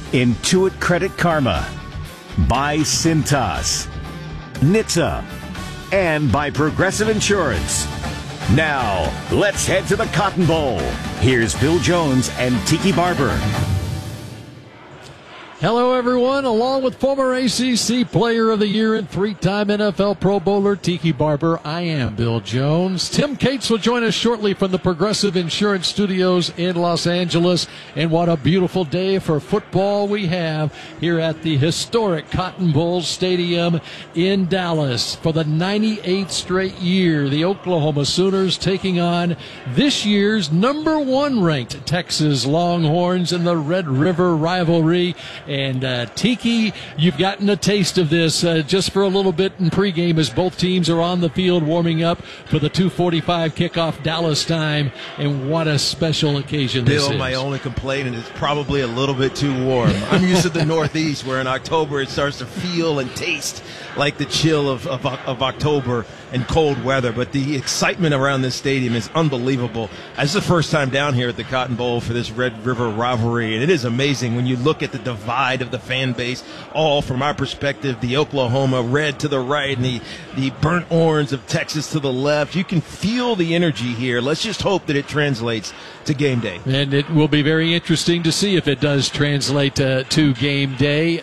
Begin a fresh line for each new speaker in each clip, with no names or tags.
Intuit Credit Karma, by Cintas, NHTSA, and by Progressive Insurance. Now, let's head to the Cotton Bowl. Here's Bill Jones and Tiki Barber.
Hello, everyone. Along with former ACC Player of the Year and three-time NFL Pro Bowler Tiki Barber, I am Bill Jones. Tim Cates will join us shortly from the Progressive Insurance Studios in Los Angeles. And what a beautiful day for football we have here at the historic Cotton Bowl Stadium in Dallas. For the 98th straight year, the Oklahoma Sooners taking on this year's number one ranked Texas Longhorns in the Red River rivalry. And Tiki, you've gotten a taste of this just for a little bit in pregame as both teams are on the field warming up for the 2:45 kickoff Dallas time. And what a special occasion this is.
Bill, my only complaint is it's probably a little bit too warm. I'm used to the Northeast where in October it starts to feel and taste like the chill of October and cold weather. But the excitement around this stadium is unbelievable. This is the first time down here at the Cotton Bowl for this Red River rivalry, and it is amazing when you look at the divide of the fan base, all from our perspective, the Oklahoma red to the right and the burnt orange of Texas to the left. You can feel the energy here. Let's just hope that it translates to game day.
And it will be very interesting to see if it does translate to game day.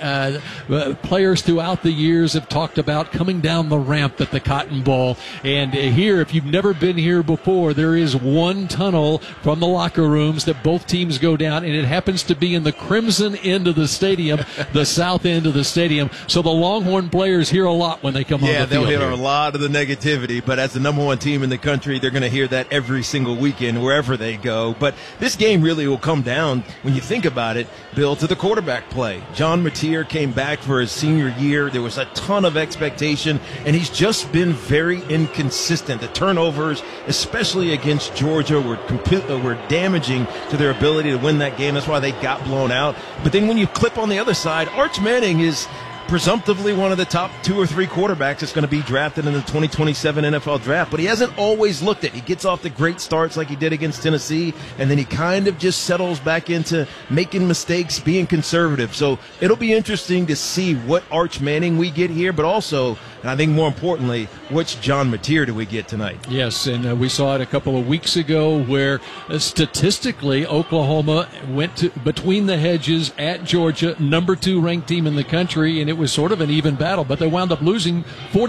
Players throughout the years have talked about coming down the ramp at the Cotton Bowl. And here, if you've never been here before, there is one tunnel from the locker rooms that both teams go down, and it happens to be in the crimson end of the stadium, the south end of the stadium. So the Longhorn players hear a lot when they come on the field.
Yeah, they'll hear
here.
a lot of the negativity, but as the number one team in the country, they're going to hear that every single weekend wherever they go. But this game really will come down, when you think about it, Bill, to the quarterback play. John Mateer came back for his senior year. There was a ton of expectation, and he's just been very inconsistent. The turnovers, especially against Georgia, were damaging to their ability to win that game. That's why they got blown out. But then when you clip on the other side, Arch Manning is presumptively one of the top 2 or 3 quarterbacks that's going to be drafted in the 2027 NFL draft, but he hasn't always looked it. He gets off the great starts like he did against Tennessee, and then he kind of just settles back into making mistakes, being conservative. So it'll be interesting to see what Arch Manning we get here, but also, and I think more importantly, which John Mateer do we get tonight?
Yes, and we saw it a couple of weeks ago where statistically Oklahoma went to between the hedges at Georgia, number 2 ranked team in the country, and it was sort of an even battle, but they wound up losing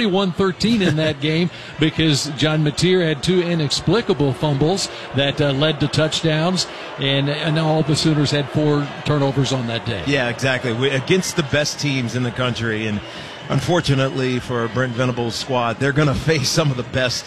41-13 in that game because John Mateer had 2 inexplicable fumbles that led to touchdowns, and all the Sooners had 4 turnovers on that day.
Yeah, exactly. Against the best teams in the country, and unfortunately for Brent Venables' squad, they're going to face some of the best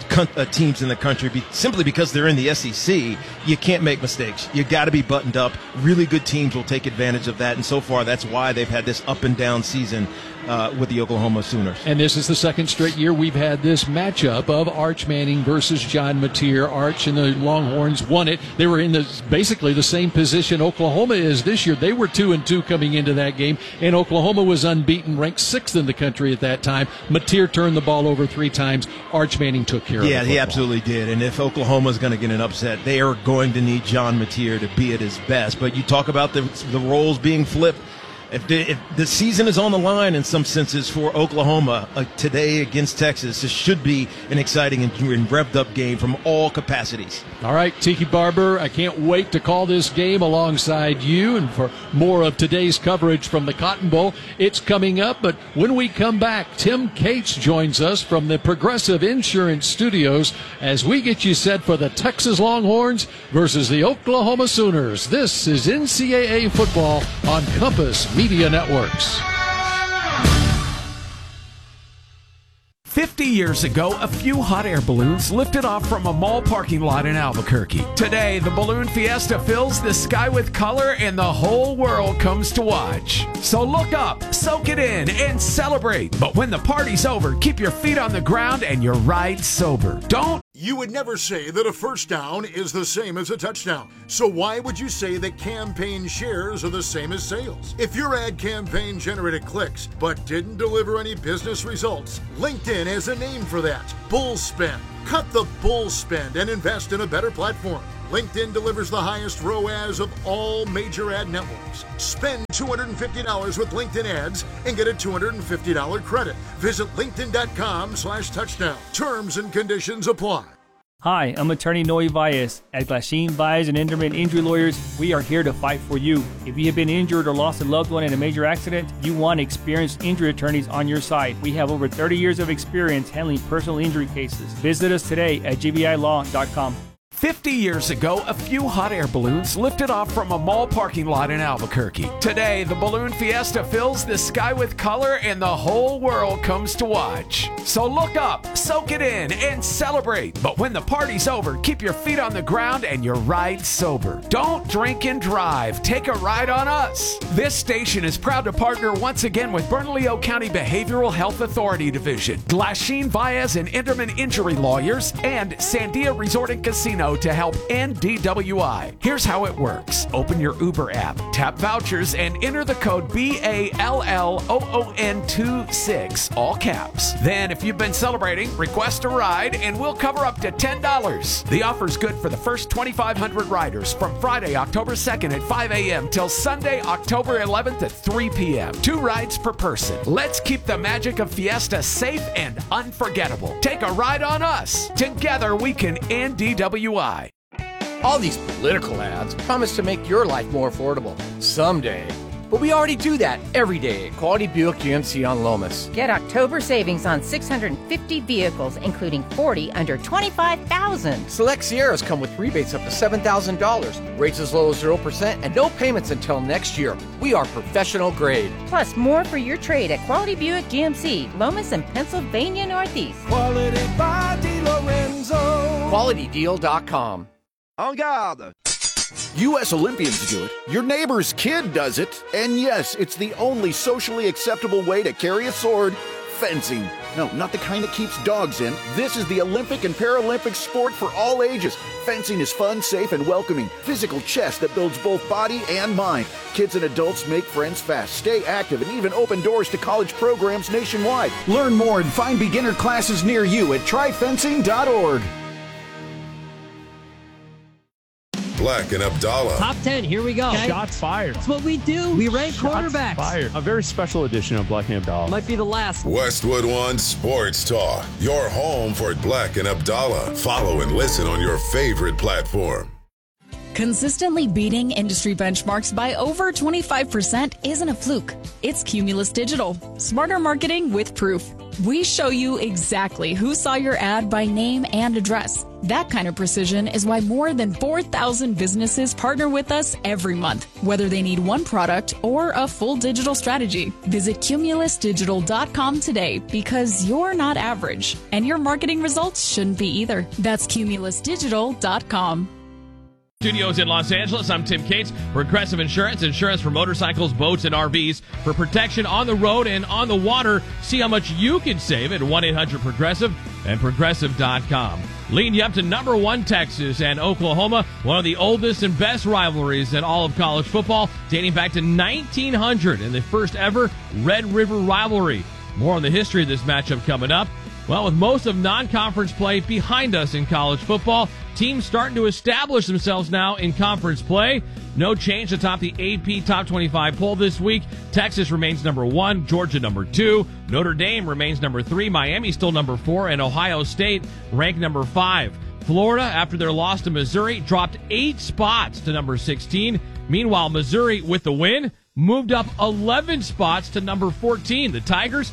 teams in the country simply because they're in the SEC. You can't make mistakes. You got to be buttoned up. Really good teams will take advantage of that, and so far that's why they've had this up and down season with the Oklahoma Sooners.
And this is the second straight year we've had this matchup of Arch Manning versus John Mateer. Arch and the Longhorns won it. They were in basically the same position Oklahoma is this year. They were 2-2 coming into that game, and Oklahoma was unbeaten, ranked 6th in the country at that time. Mateer turned the ball over 3 times. Arch Manning took care of it.
Yeah, he absolutely did. And if Oklahoma's going to get an upset, they are going to need John Mateer to be at his best. But you talk about the roles being flipped. If the season is on the line in some senses for Oklahoma today against Texas, this should be an exciting and revved-up game from all capacities.
All right, Tiki Barber, I can't wait to call this game alongside you and for more of today's coverage from the Cotton Bowl. It's coming up, but when we come back, Tim Cates joins us from the Progressive Insurance Studios as we get you set for the Texas Longhorns versus the Oklahoma Sooners. This is NCAA football on Compass Media Networks.
50 years ago, a few hot air balloons lifted off from a mall parking lot in Albuquerque. Today, the Balloon Fiesta fills the sky with color and the whole world comes to watch. So look up, soak it in, and celebrate. But when the party's over, keep your feet on the ground and your ride sober. Don't.
You would never say that a first down is the same as a touchdown. So why would you say that campaign shares are the same as sales? If your ad campaign generated clicks but didn't deliver any business results, LinkedIn has a name for that: bull spend. Cut the bull spend and invest in a better platform. LinkedIn delivers the highest ROAS of all major ad networks. Spend $250 with LinkedIn ads and get a $250 credit. Visit linkedin.com/touchdown. Terms and conditions apply.
Hi, I'm attorney Noe Valles. At Glasheen, Valles & Enderman Injury Lawyers, we are here to fight for you. If you have been injured or lost a loved one in a major accident, you want experienced injury attorneys on your side. We have over 30 years of experience handling personal injury cases. Visit us today at gbilaw.com.
50 years ago, a few hot air balloons lifted off from a mall parking lot in Albuquerque. Today, the Balloon Fiesta fills the sky with color and the whole world comes to watch. So look up, soak it in, and celebrate. But when the party's over, keep your feet on the ground and your ride sober. Don't drink and drive. Take a ride on us. This station is proud to partner once again with Bernalillo County Behavioral Health Authority Division, Glasheen, Valles & Enderman Injury Lawyers, and Sandia Resort and Casino to help end DWI. Here's how it works. Open your Uber app, tap vouchers, and enter the code BALLOON26, all caps. Then, if you've been celebrating, request a ride, and we'll cover up to $10. The offer's good for the first 2,500 riders from Friday, October 2nd at 5 a.m. till Sunday, October 11th at 3 p.m. 2 rides per person. Let's keep the magic of Fiesta safe and unforgettable. Take a ride on us. Together, we can end DWI.
All these political ads promise to make your life more affordable someday. But we already do that every day at Quality Buick GMC on Lomas.
Get October savings on 650 vehicles, including 40 under $25,000.
Select Sierras come with rebates up to $7,000, rates as low as 0%, and no payments until next year. We are professional grade.
Plus, more for your trade at Quality Buick GMC, Lomas and Pennsylvania Northeast.
Quality by DiLorenzo.
QualityDeal.com.
En garde! U.S. Olympians do it, your neighbor's kid does it, and yes, it's the only socially acceptable way to carry a sword, fencing. No, not the kind that keeps dogs in. This is the Olympic and Paralympic sport for all ages. Fencing is fun, safe, and welcoming. Physical chess that builds both body and mind. Kids and adults make friends fast, stay active, and even open doors to college programs nationwide. Learn more and find beginner classes near you at tryfencing.org.
Black and Abdallah.
Top 10, here we go.
Okay. Shots fired.
That's what we do. We rank quarterbacks.
Fired. A very special edition of Black and Abdallah.
Might be the last.
Westwood One Sports Talk. Your home for Black and Abdallah. Follow and listen on your favorite platform.
Consistently beating industry benchmarks by over 25% isn't a fluke. It's Cumulus Digital. Smarter marketing with proof. We show you exactly who saw your ad by name and address. That kind of precision is why more than 4,000 businesses partner with us every month, whether they need one product or a full digital strategy. Visit cumulusdigital.com today because you're not average, and your marketing results shouldn't be either. That's cumulusdigital.com.
Studios in Los Angeles, I'm Tim Cates. Progressive Insurance, insurance for motorcycles, boats, and RVs. For protection on the road and on the water, see how much you can save at 1-800-PROGRESSIVE and Progressive.com. Leading you up to number 1 Texas and Oklahoma, one of the oldest and best rivalries in all of college football, dating back to 1900 and the first ever Red River rivalry. More on the history of this matchup coming up. Well, with most of non-conference play behind us in college football, teams starting to establish themselves now in conference play. No change atop the AP Top 25 poll this week. Texas remains number 1, Georgia number 2, Notre Dame remains number 3, Miami still number 4, and Ohio State ranked number 5. Florida, after their loss to Missouri, dropped 8 spots to number 16. Meanwhile, Missouri, with the win, moved up 11 spots to number 14. The Tigers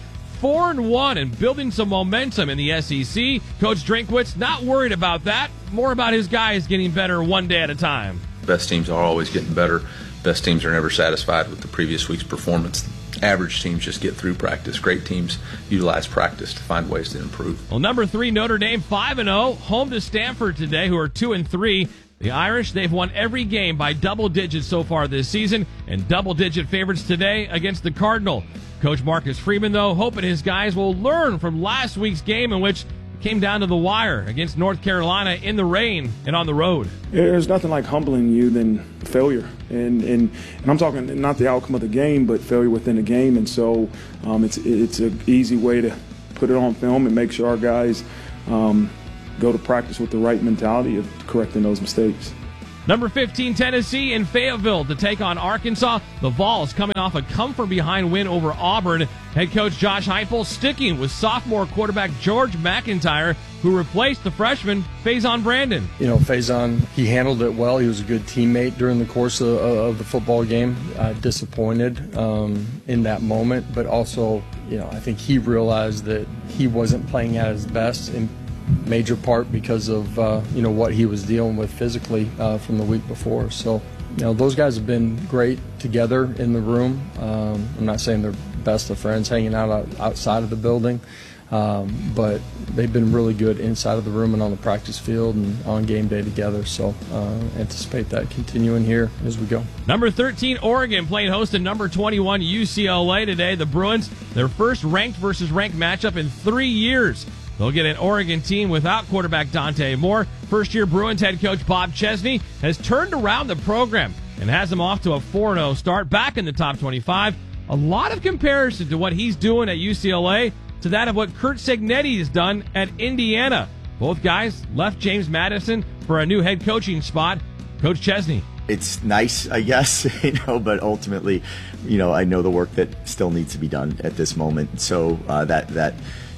4-1 and building some momentum in the SEC. Coach Drinkwitz not worried about that. More about his guys getting better one day at a time.
Best teams are always getting better. Best teams are never satisfied with the previous week's performance. Average teams just get through practice. Great teams utilize practice to find ways to improve.
Well, number 3, Notre Dame 5-0, home to Stanford today, who are 2-3. The Irish, they've won every game by double digits so far this season, and double-digit favorites today against the Cardinal. Coach Marcus Freeman, though, hoping his guys will learn from last week's game in which it came down to the wire against North Carolina in the rain and on the road.
There's nothing like humbling you than failure. And I'm talking not the outcome of the game, but failure within the game. And so it's an easy way to put it on film and make sure our guys go to practice with the right mentality of correcting those mistakes.
Number 15, Tennessee in Fayetteville to take on Arkansas. The Vols coming off a come-from-behind win over Auburn. Head coach Josh Heupel sticking with sophomore quarterback George McIntyre, who replaced the freshman Faison Brandon.
Faison, he handled it well. He was a good teammate during the course of the football game. Disappointed in that moment, but also, I think he realized that he wasn't playing at his best in major part because of what he was dealing with physically from the week before. So those guys have been great together in the room. I'm not saying they're best of friends hanging out outside of the building, but they've been really good inside of the room and on the practice field and on game day together. So anticipate that continuing here as we go.
Number 13, Oregon playing host to number 21, UCLA today. The Bruins, their first ranked versus ranked matchup in 3 years. They'll get an Oregon team without quarterback Dante Moore. First-year Bruins head coach Bob Chesney has turned around the program and has them off to a 4-0 start, back in the top 25. A lot of comparison to what he's doing at UCLA to that of what Curt Cignetti has done at Indiana. Both guys left James Madison for a new head coaching spot. Coach Chesney.
It's nice, I guess, but ultimately, I know the work that still needs to be done at this moment. So that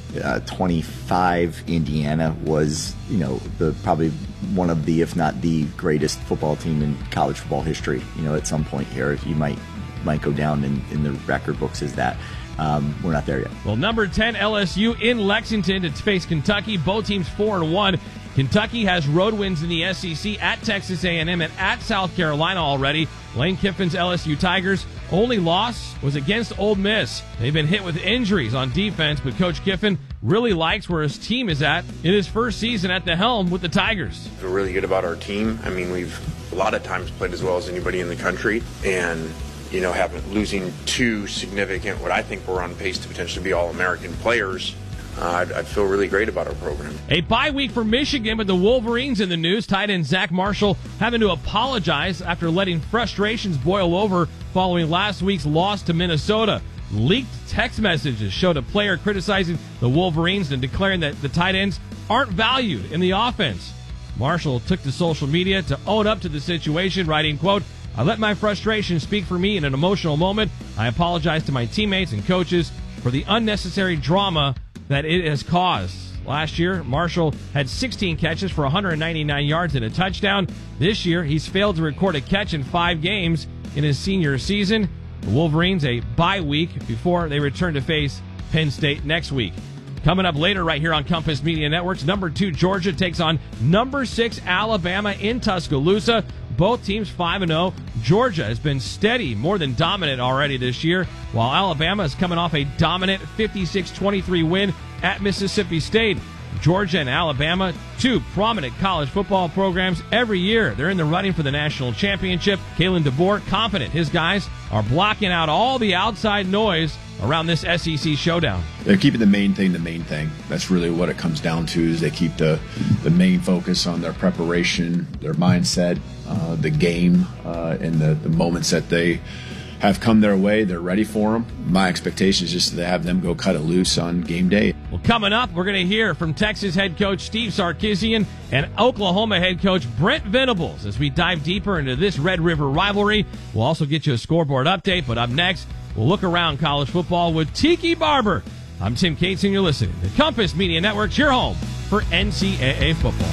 25 Indiana was, the probably one of the, if not the greatest football team in college football history. At some point here, you might go down in the record books as that. We're not there yet.
Well, number 10 LSU in Lexington to face Kentucky. Both teams 4-1. Kentucky has road wins in the SEC at Texas A&M and at South Carolina already. Lane Kiffin's LSU Tigers' only loss was against Ole Miss. They've been hit with injuries on defense, but Coach Kiffin really likes where his team is at in his first season at the helm with the Tigers.
I feel really good about our team. I mean, we've a lot of times played as well as anybody in the country, and haven't losing two significant, what I think we're on pace to potentially be All-American players. I feel really great about our program.
A bye week for Michigan, but the Wolverines in the news. Tight end Zach Marshall having to apologize after letting frustrations boil over following last week's loss to Minnesota. Leaked text messages showed a player criticizing the Wolverines and declaring that the tight ends aren't valued in the offense. Marshall took to social media to own up to the situation, writing, quote, "I let my frustration speak for me in an emotional moment. I apologize to my teammates and coaches for the unnecessary drama that it has caused." Last year, Marshall had 16 catches for 199 yards and a touchdown. This year, he's failed to record a catch in 5 games in his senior season. The Wolverines a bye week before they return to face Penn State next week. Coming up later right here on Compass Media Networks, number 2 Georgia takes on number 6 Alabama in Tuscaloosa. Both teams 5-0. Georgia has been steady, more than dominant already this year, while Alabama is coming off a dominant 56-23 win at Mississippi State. Georgia and Alabama, 2 prominent college football programs. Every year, they're in the running for the national championship. Kalen DeBoer, confident his guys are blocking out all the outside noise around this SEC showdown.
They're keeping the main thing. That's really what it comes down to, is they keep the main focus on their preparation, their mindset, the game, and the moments that they have come their way. They're ready for them. My expectation is just to have them go cut it loose on game day.
Well, coming up, we're going to hear from Texas head coach Steve Sarkisian and Oklahoma head coach Brent Venables as we dive deeper into this Red River rivalry. We'll also get you a scoreboard update, but up next, we'll look around college football with Tiki Barber. I'm Tim Cates, and you're listening to Compass Media Networks, your home for NCAA football.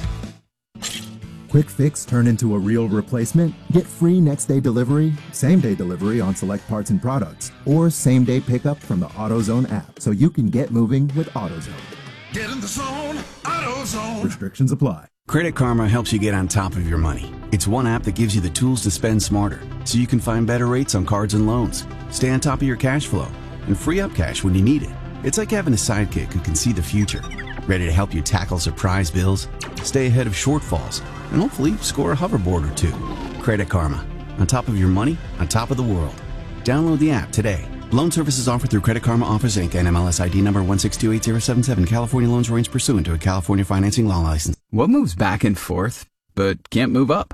Quick fix turn into a real replacement? Get free next-day delivery, same-day delivery on select parts and products, or same-day pickup from the AutoZone app, so you can get moving with AutoZone.
Get in the zone, AutoZone.
Restrictions apply.
Credit Karma helps you get on top of your money. It's one app that gives you the tools to spend smarter, so you can find better rates on cards and loans, stay on top of your cash flow, and free up cash when you need it. It's like having a sidekick who can see the future, ready to help you tackle surprise bills, stay ahead of shortfalls, and hopefully score a hoverboard or 2. Credit Karma. On top of your money, on top of the world. Download the app today. Loan services offered through Credit Karma Offers Inc. NMLS ID number 1628077. California loans arranged pursuant to a California financing law license.
What moves back and forth, but can't move up?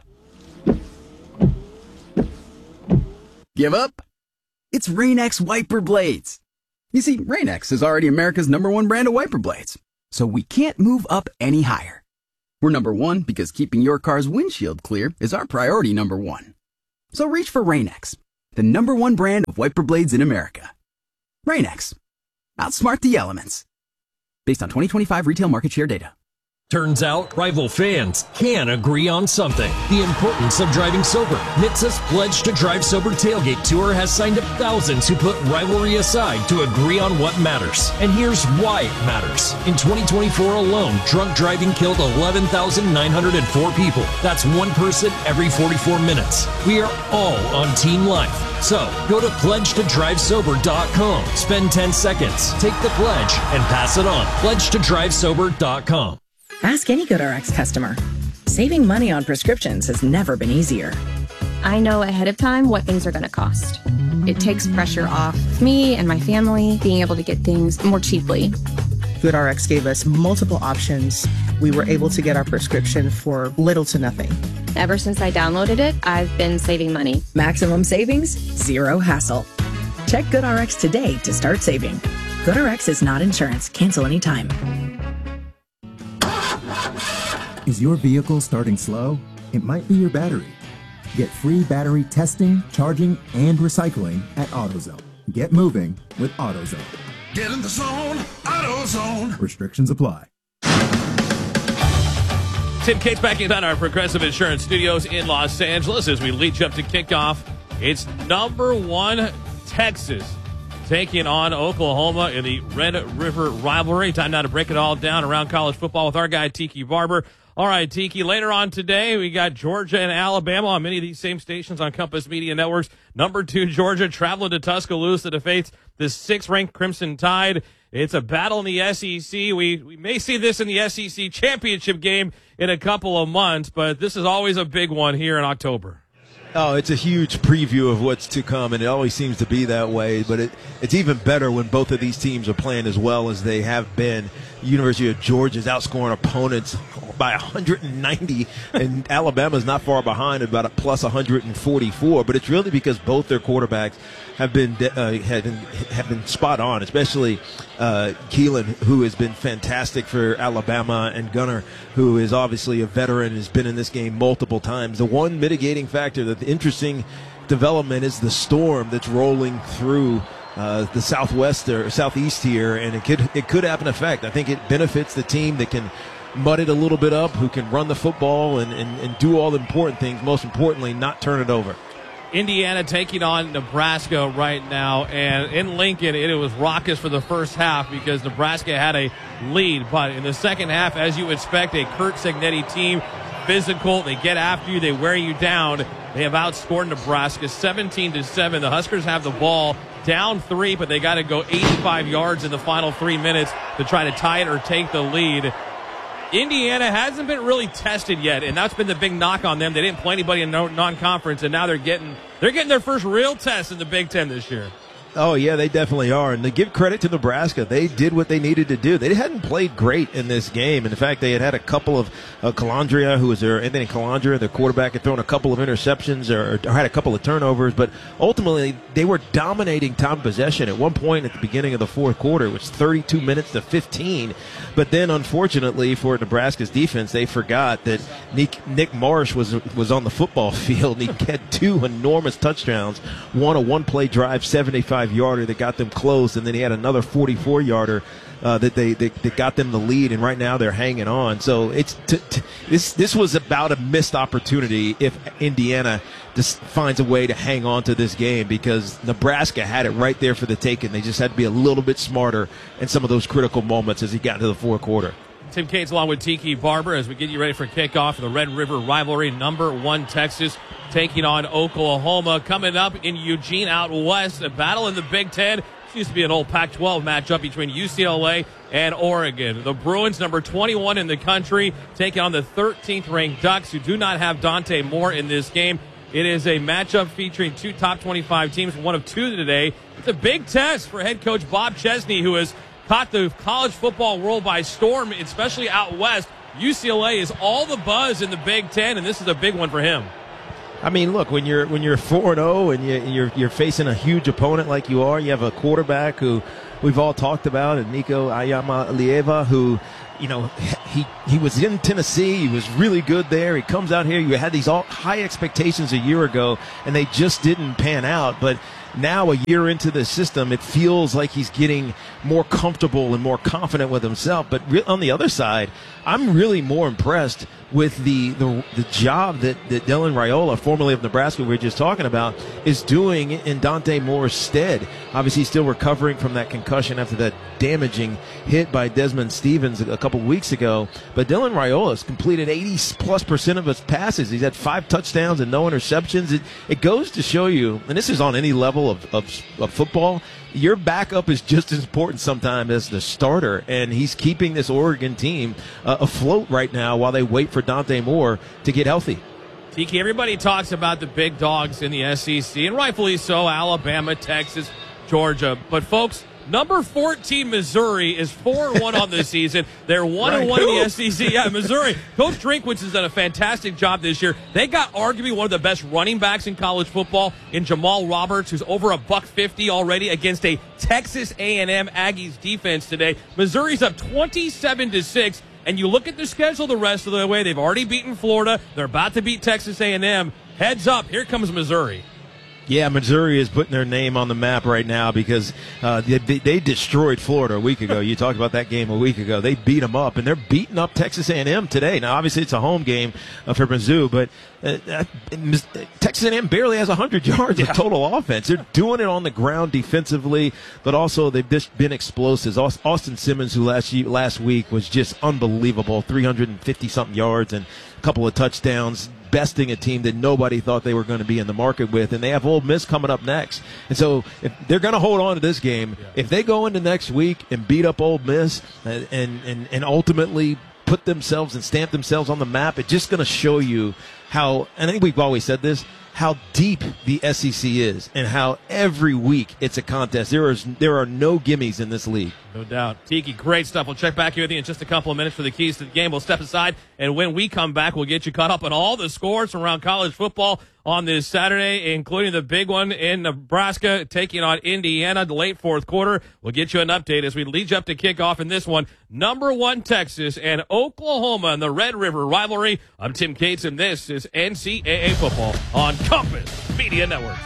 Give up? It's Rain-X Wiper Blades. You see, Rain-X is already America's #1 brand of wiper blades, so we can't move up any higher. We're number one because keeping your car's windshield clear is our priority number one. So reach for Rain-X, the number one brand of wiper blades in America. Rain-X. Outsmart the elements. Based on 2025 retail market share data.
Turns out, rival fans can agree on something. The importance of driving sober. NHTSA's Pledge to Drive Sober Tailgate Tour has signed up thousands who put rivalry aside to agree on what matters. And here's why it matters. In 2024 alone, drunk driving killed 11,904 people. That's one person every 44 minutes. We are all on Team Life. So, go to pledgetodrivesober.com. Spend 10 seconds, take the pledge, and pass it on. Pledgetodrivesober.com.
Ask any GoodRx customer. Saving money on prescriptions has never been easier.
I know ahead of time what things are going to cost. It takes pressure off me and my family being able to get things more cheaply.
GoodRx gave us multiple options. We were able to get our prescription for little to nothing.
Ever since I downloaded it, I've been saving money.
Maximum savings, zero hassle. Check GoodRx today to start saving. GoodRx is not insurance. Cancel anytime.
Is your vehicle starting slow? It might be your battery. Get free battery testing, charging, and recycling at AutoZone. Get moving with AutoZone.
Get in the zone, AutoZone.
Restrictions apply.
Tim Cates back in our Progressive Insurance Studios in Los Angeles as we lead you up to kickoff. It's number one Texas taking on Oklahoma in the Red River rivalry. Time now to break it all down around college football with our guy Tiki Barber. All right, Tiki, later on today, we got Georgia and Alabama on many of these same stations on Compass Media Networks. Number 2, Georgia, traveling to Tuscaloosa to face the 6th-ranked Crimson Tide. It's a battle in the SEC. We may see this in the SEC championship game in a couple of months, but this is always a big one here in October.
Oh, it's a huge preview of what's to come, and it always seems to be that way. But it's even better when both of these teams are playing as well as they have been. University of Georgia is outscoring opponents by 190, and Alabama's not far behind at about a plus 144. But it's really because both their quarterbacks have been spot on, especially Keelan, who has been fantastic for Alabama, and Gunnar, who is obviously a veteran, has been in this game multiple times. The one mitigating factor, the interesting development, is the storm that's rolling through the southwest or southeast here, and it could have an effect. I think it benefits the team that can mud it a little bit up, who can run the football and do all the important things, most importantly, not turn it over.
Indiana taking on Nebraska right now, and in Lincoln it was raucous for the first half because Nebraska had a lead, but in the second half, as you expect, a Curt Cignetti team, physical, they get after you, they wear you down. They have outscored Nebraska 17-7. The Huskers have the ball down 3, but they got to go 85 yards in the final 3 minutes to try to tie it or take the lead. Indiana hasn't been really tested yet, and that's been the big knock on them. They didn't play anybody in non-conference, and now they're getting their first real test in the Big Ten this year.
Oh, yeah, they definitely are. And to give credit to Nebraska, they did what they needed to do. They hadn't played great in this game. In fact, they had a couple of Anthony Calandria, their quarterback, had thrown a couple of interceptions or had a couple of turnovers. But ultimately, they were dominating time possession. At one point at the beginning of the fourth quarter, it was 32 minutes to 15. But then, unfortunately, for Nebraska's defense, they forgot that Nick Marsh was on the football field. He had 2 enormous touchdowns, one a one-play drive, 75-yarder that got them close, and then he had another 44-yarder that got them the lead, and right now they're hanging on. So this was about a missed opportunity if Indiana just finds a way to hang on to this game, because Nebraska had it right there for the taking. They just had to be a little bit smarter in some of those critical moments as he got into the fourth quarter.
Tim Cates along with Tiki Barber as we get you ready for kickoff of the Red River rivalry. Number 1 Texas taking on Oklahoma. Coming up in Eugene out west, a battle in the Big Ten. This used to be an old Pac-12 matchup between UCLA and Oregon. The Bruins, number 21 in the country, taking on the 13th ranked Ducks, who do not have Dante Moore in this game. It is a matchup featuring 2 top 25 teams, one of 2 today. It's a big test for head coach Bob Chesney, who has caught the college football world by storm, especially out west. UCLA is all the buzz in the Big Ten, and this is a big one for him.
I mean, look, when you're 4-0 and you're facing a huge opponent like you are, you have a quarterback who we've all talked about, and Nico Iamaleava, who, you know, he was in Tennessee. He was really good there. He comes out here. You had these high expectations a year ago, and they just didn't pan out. But now, a year into the system, it feels like he's getting more comfortable and more confident with himself. But on the other side, I'm really more impressed with the job that Dylan Raiola, formerly of Nebraska, we were just talking about, is doing in Dante Moore's stead. Obviously, he's still recovering from that concussion after that damaging hit by Desmond Stevens a couple weeks ago. But Dylan Raiola has completed 80+% of his passes. He's had 5 touchdowns and no interceptions. It goes to show you, and this is on any level of football, your backup is just as important sometimes as the starter, and he's keeping this Oregon team afloat right now while they wait for Dante Moore to get healthy.
Tiki, everybody talks about the big dogs in the SEC, and rightfully so, Alabama, Texas, Georgia. But, folks, number 14, Missouri, is 4-1 on this season. They're 1-1 in the SEC. Yeah, Missouri. Coach Drinkwitz has done a fantastic job this year. They got arguably one of the best running backs in college football in Jamal Roberts, who's over $150 already against a Texas A&M Aggies defense today. Missouri's up 27-6. And you look at the schedule the rest of the way. They've already beaten Florida. They're about to beat Texas A&M. Heads up. Here comes Missouri.
Yeah, Missouri is putting their name on the map right now because they destroyed Florida a week ago. You talked about that game a week ago. They beat them up, and they're beating up Texas A&M today. Now, obviously, it's a home game for Mizzou, but Texas A&M barely has 100 yards of total offense. They're doing it on the ground defensively, but also they've just been explosives. Austin Simmons, who last week was just unbelievable, 350-something yards and a couple of touchdowns, besting a team that nobody thought they were going to be in the market with, and they have Ole Miss coming up next. And so if they're going to hold on to this game, if they go into next week and beat up Ole Miss and ultimately put themselves and stamp themselves on the map, it's just going to show you how, and I think we've always said this, how deep the SEC is and how every week it's a contest. There are no gimmies in this league.
No doubt. Tiki, great stuff. We'll check back here with you in just a couple of minutes for the keys to the game. We'll step aside, and when we come back, we'll get you caught up on all the scores from around college football on this Saturday, including the big one in Nebraska taking on Indiana, the late fourth quarter. We'll get you an update as we lead you up to kickoff in this one. Number 1 Texas and Oklahoma in the Red River rivalry. I'm Tim Cates, and this is NCAA football on Compass Media Network.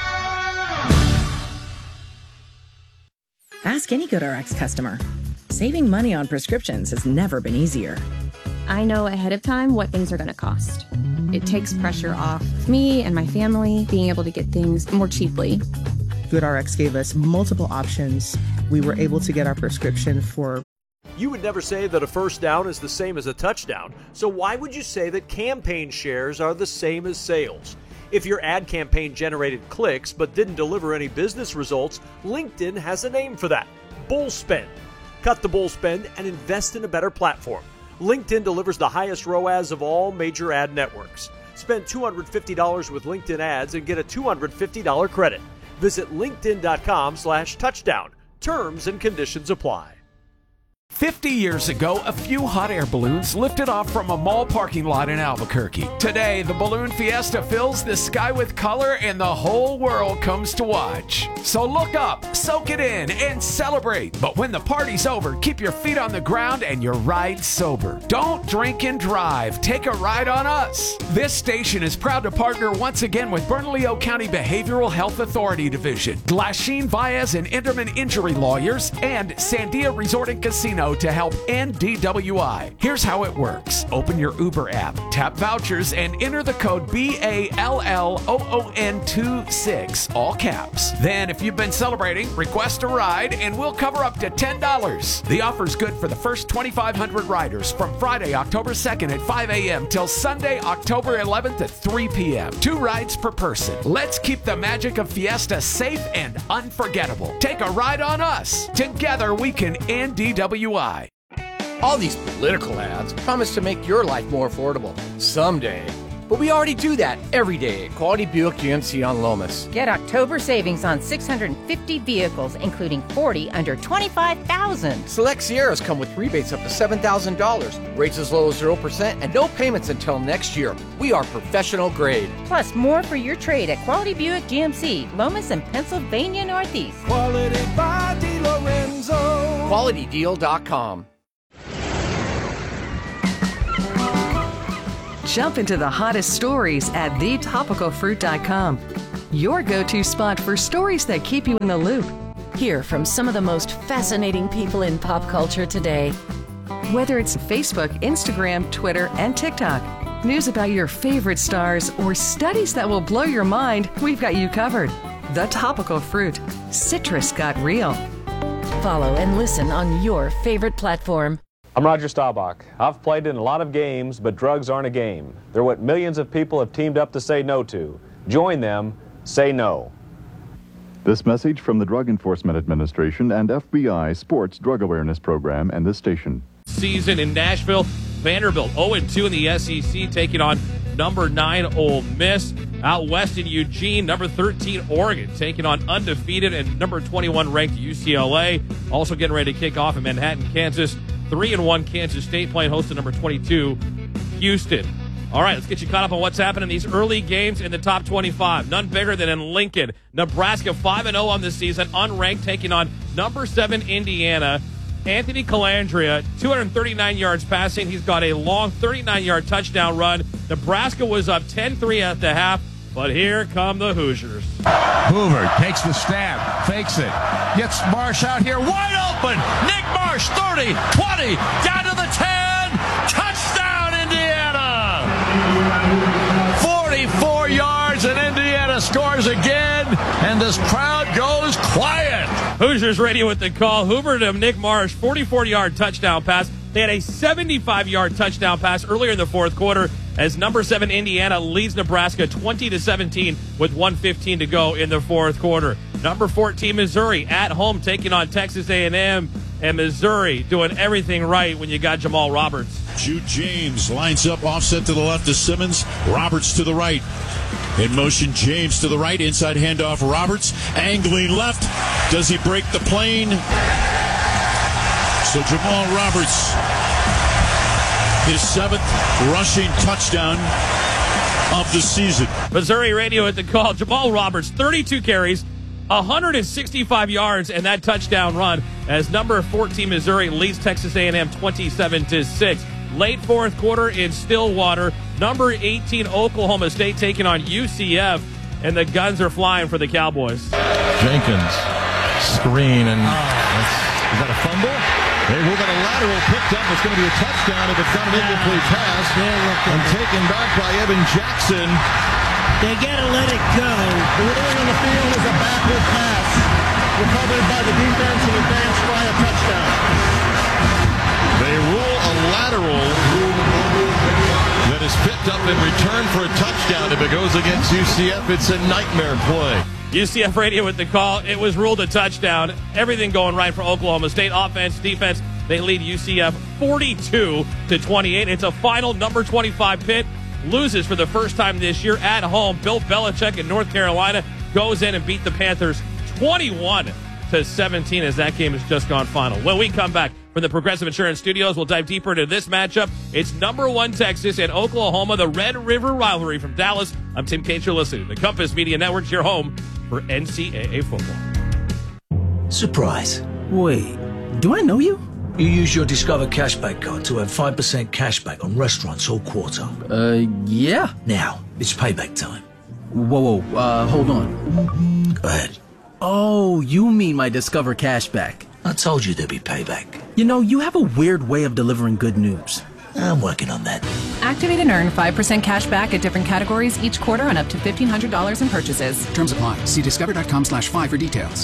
Ask any GoodRx customer. Saving money on prescriptions has never been easier.
I know ahead of time what things are going to cost. It takes pressure off me and my family being able to get things more cheaply.
GoodRx gave us multiple options. We were able to get our prescription for...
You would never say that a first down is the same as a touchdown, so why would you say that campaign shares are the same as sales? If your ad campaign generated clicks but didn't deliver any business results, LinkedIn has a name for that: bull spend. Cut the bull spend and invest in a better platform. LinkedIn delivers the highest ROAS of all major ad networks. Spend $250 with LinkedIn ads and get a $250 credit. Visit linkedin.com/touchdown. Terms and conditions apply.
50 years ago, a few hot air balloons lifted off from a mall parking lot in Albuquerque. Today, the Balloon Fiesta fills the sky with color and the whole world comes to watch. So look up, soak it in, and celebrate. But when the party's over, keep your feet on the ground and your ride sober. Don't drink and drive. Take a ride on us. This station is proud to partner once again with Bernalillo County Behavioral Health Authority Division, Glasheen Baez and Enderman Injury Lawyers, and Sandia Resort and Casino to help end DWI. Here's how it works. Open your Uber app, tap vouchers, and enter the code BALLOON26, all caps. Then, if you've been celebrating, request a ride, and we'll cover up to $10. The offer's good for the first 2,500 riders from Friday, October 2nd at 5 a.m. till Sunday, October 11th at 3 p.m. 2 rides per person. Let's keep the magic of Fiesta safe and unforgettable. Take a ride on us. Together, we can end DWI.
All these political ads promise to make your life more affordable. Someday. But we already do that every day at Quality Buick GMC on Lomas.
Get October savings on 650 vehicles, including 40 under $25,000.
Select Sierras come with rebates up to $7,000. Rates as low as 0% and no payments until next year. We are professional grade.
Plus, more for your trade at Quality Buick GMC, Lomas and Pennsylvania Northeast.
Quality by DiLorenzo.
QualityDeal.com.
Jump into the hottest stories at thetopicalfruit.com. Your go-to spot for stories that keep you in the loop. Hear from some of the most fascinating people in pop culture today. Whether it's Facebook, Instagram, Twitter, and TikTok, news about your favorite stars, or studies that will blow your mind, we've got you covered. The Topical Fruit. Citrus got real. Follow and listen on your favorite platform.
I'm Roger Staubach. I've played in a lot of games, but drugs aren't a game. They're what millions of people have teamed up to say no to. Join them. Say no.
This message from the Drug Enforcement Administration and FBI Sports Drug Awareness Program and this station.
Season in Nashville. Vanderbilt 0-2 in the SEC, taking on number 9 Ole Miss. Out west in Eugene, number 13 Oregon, taking on undefeated and number 21 ranked UCLA. Also getting ready to kick off in Manhattan, Kansas. 3-1 Kansas State playing host to number 22 Houston. All right, let's get you caught up on what's happening in these early games in the top 25. None bigger than in Lincoln. Nebraska 5-0 on the season, unranked, taking on number 7 Indiana. Anthony Calandria, 239 yards passing. He's got a long 39-yard touchdown run. Nebraska was up 10-3 at the half, but here come the Hoosiers.
Hoover takes the stab, fakes it, gets Marsh out here wide open. Nick Marsh, 30, 20, down to the 10. Touchdown, Indiana! 44 yards, and Indiana scores again, and this crowd goes quiet.
Hoosiers Radio with the call. Hoover to Nick Marsh, 44-yard touchdown pass. They had a 75-yard touchdown pass earlier in the fourth quarter as number 7 Indiana leads Nebraska 20-17 with 1:15 to go in the fourth quarter. Number 14 Missouri at home taking on Texas A&M, and Missouri doing everything right when you got Jamal Roberts.
Jude James lines up, offset to the left to Simmons, Roberts to the right. In motion, James to the right, inside handoff, Roberts, angling left. Does he break the plane? So Jamal Roberts, his 7th rushing touchdown of the season.
Missouri Radio at the call. Jamal Roberts, 32 carries, 165 yards, and that touchdown run as number 14 Missouri leads Texas A&M 27-6. Late fourth quarter in Stillwater, number 18 Oklahoma State taking on UCF, and the guns are flying for the Cowboys.
Jenkins, screen, and is that a fumble? They will get a lateral picked up. It's going to be a touchdown if it's not an incomplete pass. And taken back by Evan Jackson.
They got to let it go. The ruling on the field is a backward pass. Recovered by the defense and advanced by a touchdown.
They rule a lateral that is picked up in return for a touchdown. If it goes against UCF, it's a nightmare play.
UCF Radio with the call. It was ruled a touchdown. Everything going right for Oklahoma State. Offense, defense, they lead UCF 42-28. It's a final number 25 Pitt loses for the first time this year at home. Bill Belichick in North Carolina goes in and beat the Panthers 21-17 as that game has just gone final. When we come back from the Progressive Insurance Studios, we'll dive deeper into this matchup. It's number 1 Texas and Oklahoma, the Red River rivalry from Dallas. I'm Tim Cates. You're listening to the Compass Media Network, your home for NCAA football.
Surprise. Wait, do I know you? You use your Discover Cashback card to have 5% cashback on restaurants all quarter. Yeah. Now, it's payback time.
Whoa, hold on.
Go ahead.
Oh, you mean my Discover Cashback.
I told you there'd be payback.
You know, you have a weird way of delivering good news.
I'm working on that.
Activate and earn 5% cash back at different categories each quarter on up to $1,500 in purchases.
Terms apply. See discover.com/5 for details.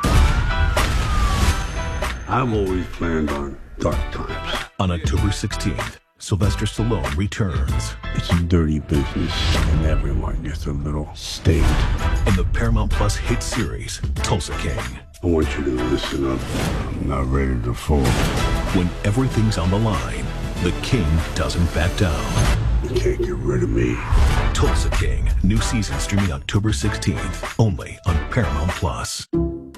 I've always planned on dark times.
On October 16th, Sylvester Stallone returns.
It's a dirty business, and everyone gets a little state.
In the Paramount Plus hit series, Tulsa King.
I want you to listen up. I'm not ready to fall.
When everything's on the line, the King doesn't back down.
You can't get rid of me.
Tulsa King. New season streaming October 16th. Only on Paramount Plus.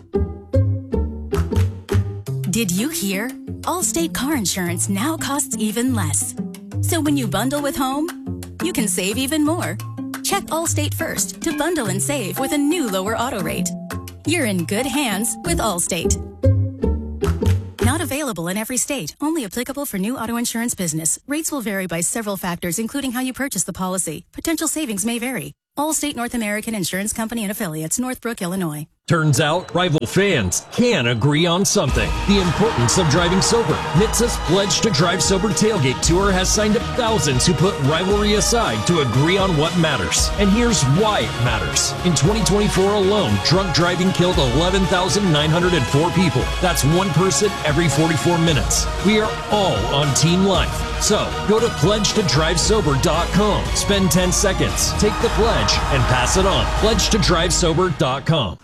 Did you hear? Allstate car insurance now costs even less. So when you bundle with home, you can save even more. Check Allstate first to bundle and save with a new lower auto rate. You're in good hands with Allstate. Not available in every state. Only applicable for new auto insurance business. Rates will vary by several factors, including how you purchase the policy. Potential savings may vary. Allstate North American Insurance Company and Affiliates, Northbrook, Illinois.
Turns out, rival fans can agree on something. The importance of driving sober. NHTSA's Pledge to Drive Sober Tailgate Tour has signed up thousands who put rivalry aside to agree on what matters. And here's why it matters. In 2024 alone, drunk driving killed 11,904 people. That's one person every 44 minutes. We are all on team life. So, go to pledgetodrivesober.com. Spend 10 seconds, take the pledge, and pass it on. Pledgetodrivesober.com.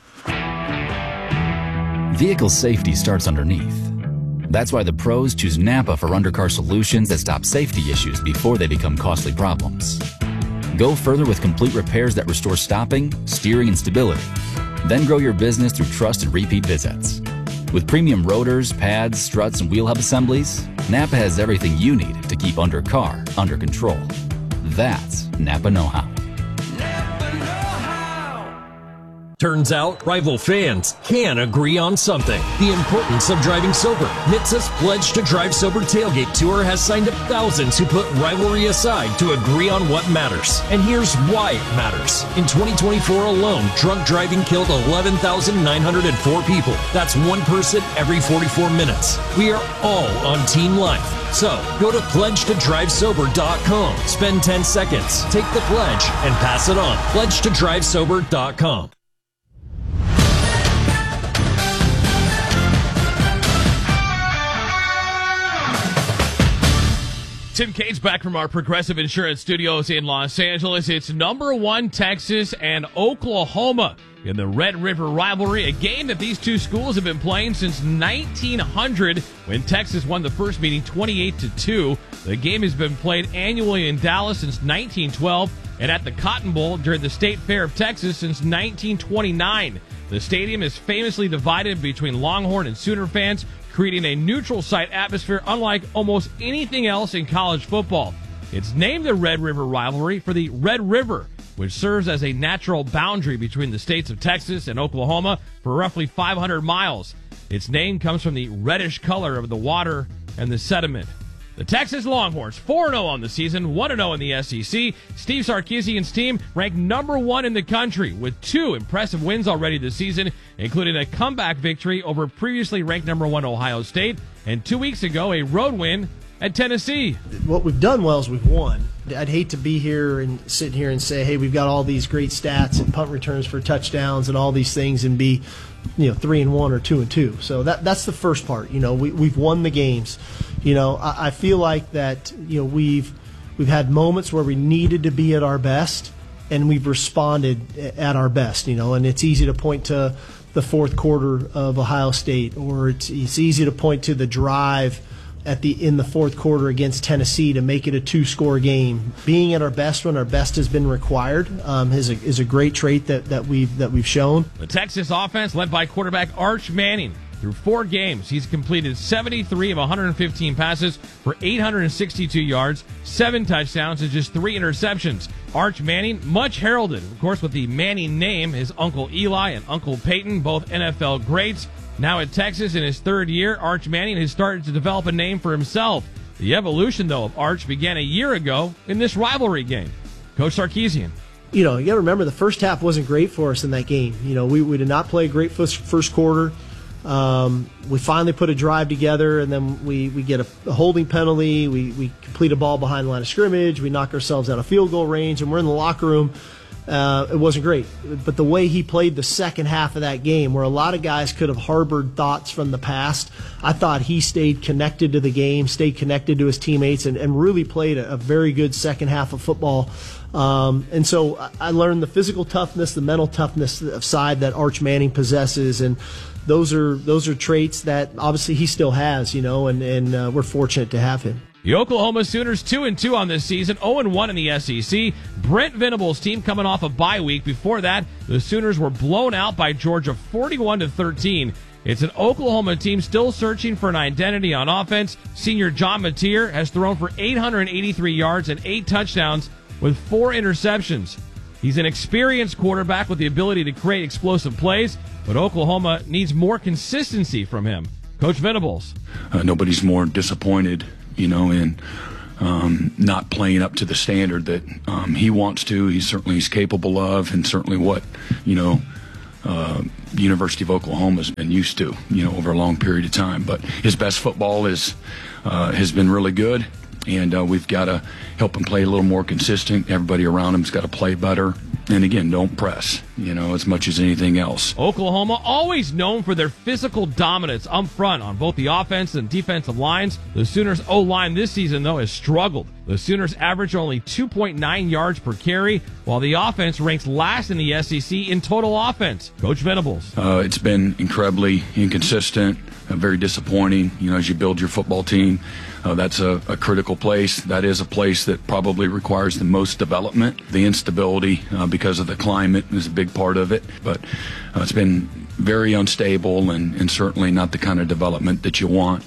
Vehicle safety starts underneath. That's why the pros choose Napa for undercar solutions that stop safety issues before they become costly problems. Go further with complete repairs that restore stopping, steering, and stability. Then grow your business through trust and repeat visits. With premium rotors, pads, struts, and wheel hub assemblies, Napa has everything you need to keep undercar under control. That's Napa know-how.
Turns out, rival fans can agree on something. The importance of driving sober. NHTSA's Pledge to Drive Sober Tailgate Tour has signed up thousands who put rivalry aside to agree on what matters. And here's why it matters. In 2024 alone, drunk driving killed 11,904 people. That's one person every 44 minutes. We are all on team life. So, go to pledgetodrivesober.com. Spend 10 seconds, take the pledge, and pass it on. Pledgetodrivesober.com.
Tim Cates back from our Progressive Insurance Studios in Los Angeles. It's number one Texas and Oklahoma in the Red River rivalry, a game that these two schools have been playing since 1900 when Texas won the first meeting 28-2. The game has been played annually in Dallas since 1912 and at the Cotton Bowl during the State Fair of Texas since 1929. The stadium is famously divided between Longhorn and Sooner fans, creating a neutral site atmosphere unlike almost anything else in college football. It's named the Red River rivalry for the Red River, which serves as a natural boundary between the states of Texas and Oklahoma for roughly 500 miles. Its name comes from the reddish color of the water and the sediment. The Texas Longhorns, 4-0 on the season, 1-0 in the SEC. Steve Sarkisian's team ranked number one in the country with two impressive wins already this season, including a comeback victory over previously ranked number one Ohio State, and 2 weeks ago a road win at Tennessee.
What we've done well is we've won. I'd hate to be here and sit here and say, hey, we've got all these great stats and punt returns for touchdowns and all these things and be 3-1 or 2-2. So that's the first part. We've won the games. I feel like that we've had moments where we needed to be at our best and we've responded at our best. And it's easy to point to the fourth quarter of Ohio State, or it's easy to point to the drive in the fourth quarter against Tennessee to make it a 2-score game. Being at our best when our best has been required is a great trait that we've shown.
The Texas offense, led by quarterback Arch Manning, through 4 games, he's completed 73 of 115 passes for 862 yards, 7 touchdowns, and just 3 interceptions. Arch Manning, much heralded, of course, with the Manning name, his Uncle Eli and Uncle Peyton, both NFL greats. Now at Texas in his 3rd year, Arch Manning has started to develop a name for himself. The evolution, though, of Arch began a year ago in this rivalry game. Coach Sarkisian.
You got to remember the first half wasn't great for us in that game. We did not play a great first quarter. We finally put a drive together, and then we get a holding penalty. We complete a ball behind the line of scrimmage. We knock ourselves out of field goal range, and we're in the locker room. It wasn't great. But the way he played the second half of that game, where a lot of guys could have harbored thoughts from the past, I thought he stayed connected to the game, stayed connected to his teammates, and really played a very good second half of football. And so I learned the physical toughness, the mental toughness side that Arch Manning possesses, and those are traits that obviously he still has, and we're fortunate to have him.
The Oklahoma Sooners 2-2 on this season, 0-1 in the SEC. Brent Venables' team coming off a bye week. Before that, the Sooners were blown out by Georgia 41-13. It's an Oklahoma team still searching for an identity on offense. Senior John Mateer has thrown for 883 yards and 8 touchdowns with 4 interceptions. He's an experienced quarterback with the ability to create explosive plays, but Oklahoma needs more consistency from him. Coach Venables.
Nobody's more disappointed, in not playing up to the standard that he wants to. He's capable of, and certainly what, University of Oklahoma has been used to, over a long period of time. But his best football has been really good, and we've got to help him play a little more consistent. Everybody around him's got to play better. And again, don't press, as much as anything else.
Oklahoma, always known for their physical dominance up front on both the offense and defensive lines. The Sooners' O-line this season, though, has struggled. The Sooners average only 2.9 yards per carry, while the offense ranks last in the SEC in total offense. Coach Venables.
It's been incredibly inconsistent, very disappointing, as you build your football team. That's a critical place. That is a place that probably requires the most development. The instability because of the climate is a big part of it. But it's been very unstable and certainly not the kind of development that you want,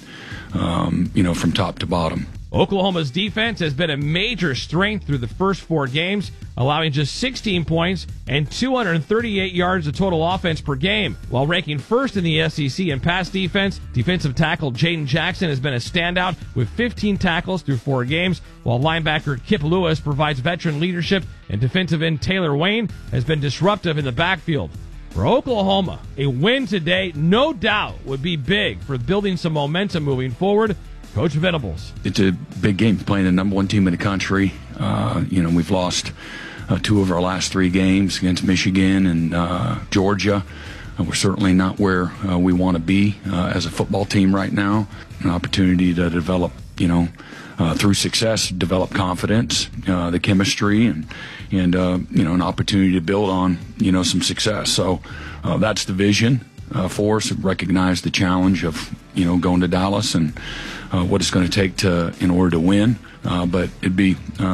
from top to bottom.
Oklahoma's defense has been a major strength through the first 4 games, allowing just 16 points and 238 yards of total offense per game. While ranking first in the SEC in pass defense, defensive tackle Jaden Jackson has been a standout with 15 tackles through 4 games, while linebacker Kip Lewis provides veteran leadership, and defensive end Taylor Wayne has been disruptive in the backfield. For Oklahoma, a win today, no doubt, would be big for building some momentum moving forward. Coach Venables.
It's a big game, playing the number 1 team in the country. We've lost 2 of our last 3 games against Michigan and Georgia. We're certainly not where we want to be as a football team right now. An opportunity to develop, through success, develop confidence, the chemistry, and an opportunity to build on, some success. So that's the vision for us. Recognize the challenge of, going to Dallas and what it's going to take in order to win. But it'd be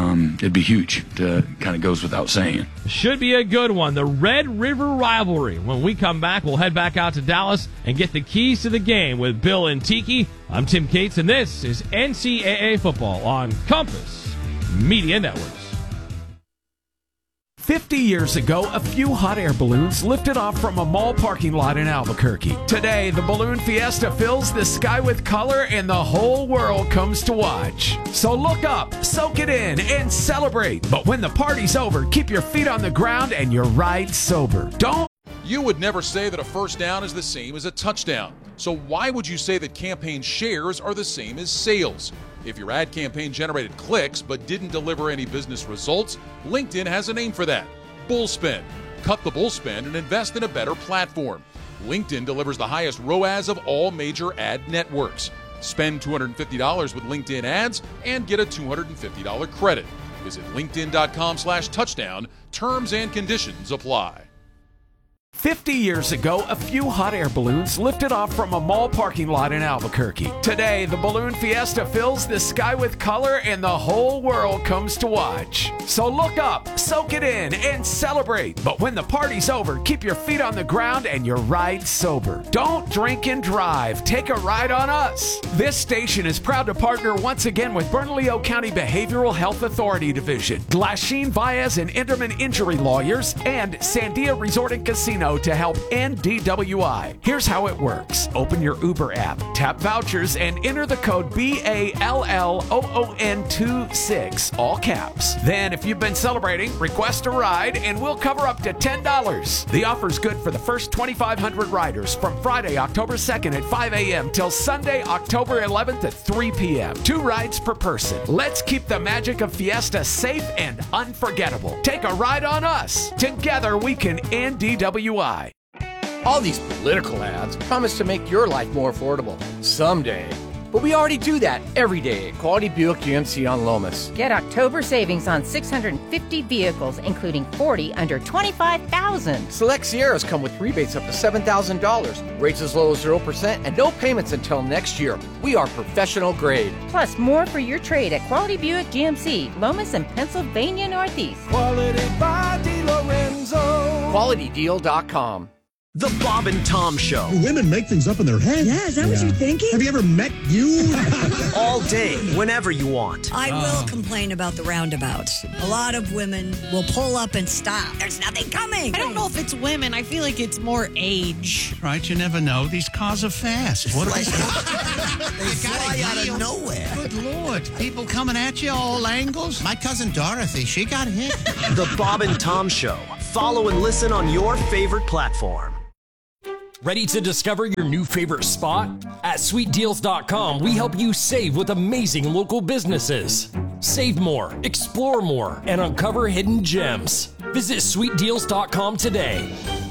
huge. Kind of goes without saying.
Should be a good one. The Red River rivalry. When we come back, we'll head back out to Dallas and get the keys to the game with Bill and Tiki. I'm Tim Cates, and this is NCAA Football on Compass Media Networks.
50 years ago, a few hot air balloons lifted off from a mall parking lot in Albuquerque. Today, the Balloon Fiesta fills the sky with color and the whole world comes to watch. So look up, soak it in, and celebrate. But when the party's over, keep your feet on the ground and your ride sober. Don't.
You would never say that a first down is the same as a touchdown. So why would you say that campaign shares are the same as sales? If your ad campaign generated clicks but didn't deliver any business results, LinkedIn has a name for that: Bullspend. Cut the bullspend and invest in a better platform. LinkedIn delivers the highest ROAS of all major ad networks. Spend $250 with LinkedIn ads and get a $250 credit. Visit linkedin.com/touchdown. Terms and conditions apply.
50 years ago, a few hot air balloons lifted off from a mall parking lot in Albuquerque. Today, the Balloon Fiesta fills the sky with color and the whole world comes to watch. So look up, soak it in, and celebrate. But when the party's over, keep your feet on the ground and your ride sober. Don't drink and drive. Take a ride on us. This station is proud to partner once again with Bernalillo County Behavioral Health Authority Division, Glasheen, Baez, and Enderman Injury Lawyers, and Sandia Resort and Casino to help end DWI. Here's how it works. Open your Uber app, tap vouchers, and enter the code BALLOON26, all caps. Then, if you've been celebrating, request a ride, and we'll cover up to $10. The offer's good for the first 2,500 riders from Friday, October 2nd at 5 a.m. till Sunday, October 11th at 3 p.m. 2 rides per person. Let's keep the magic of Fiesta safe and unforgettable. Take a ride on us. Together, we can end DWI.
All these political ads promise to make your life more affordable. Someday. But we already do that every day at Quality Buick GMC on Lomas.
Get October savings on 650 vehicles, including 40 under $25,000.
Select Sierras come with rebates up to $7,000, rates as low as 0%, and no payments until next year. We are professional grade.
Plus, more for your trade at Quality Buick GMC, Lomas and Pennsylvania Northeast.
Quality by DiLorenzo.
QualityDeal.com.
The Bob and Tom Show.
Women make things up in their head.
Yeah, is that what you're thinking?
Have you ever met you?
All day, whenever you want.
I will complain about the roundabouts. A lot of women will pull up and stop. There's nothing coming.
I don't know if it's women. I feel like it's more age.
Right, you never know. These cars are fast. What are they?
They fly out of nowhere.
Good Lord. People coming at you all angles. My cousin Dorothy, she got hit.
The Bob and Tom Show. Follow and listen on your favorite platform.
Ready to discover your new favorite spot? At sweetdeals.com, we help you save with amazing local businesses. Save more, explore more, and uncover hidden gems. Visit sweetdeals.com today.